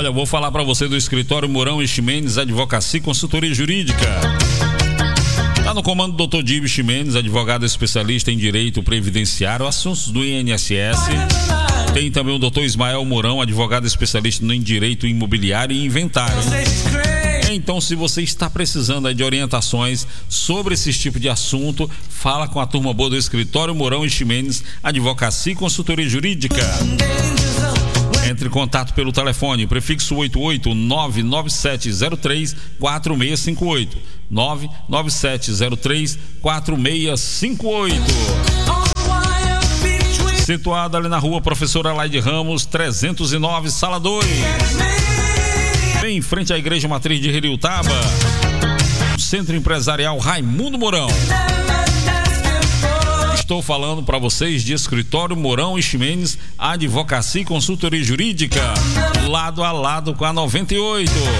Olha, eu vou falar para você do escritório Mourão e Ximenes, Advocacia e Consultoria Jurídica. Tá no comando do Dr. Dibio Ximenes, advogado especialista em direito previdenciário, assuntos do INSS. Tem também o Dr. Ismael Mourão, advogado especialista em direito imobiliário e inventário. Então, se você está precisando aí de orientações sobre esse tipo de assunto, fala com a turma boa do escritório Mourão e Ximenes, Advocacia e Consultoria Jurídica. Entre em contato pelo telefone, prefixo 88 99703 4658. 99703 4658. Situado ali na rua Professora Laide Ramos, 309, Sala 2. Bem em frente à Igreja Matriz de Heriutaba. Centro Empresarial Raimundo Mourão. Estou falando para vocês de escritório Mourão e Ximenes, Advocacia e Consultoria Jurídica, lado a lado com a 98.